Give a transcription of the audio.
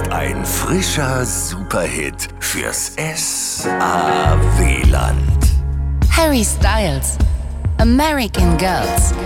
Ein frischer Superhit fürs SAW-Land. Harry Styles, American Girls.